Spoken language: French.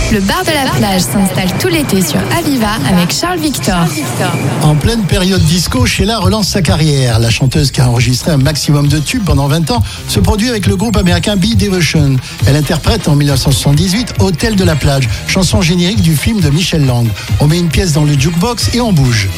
Le bar de la plage s'installe tout l'été sur Aviva avec Charles Victor. En pleine période disco, Sheila relance sa carrière. La chanteuse qui a enregistré un maximum de tubes pendant 20 ans se produit avec le groupe américain Be Devotion. Elle interprète en 1978 Hôtel de la plage, chanson générique du film de Michel Lang. On met une pièce dans le jukebox et on bouge.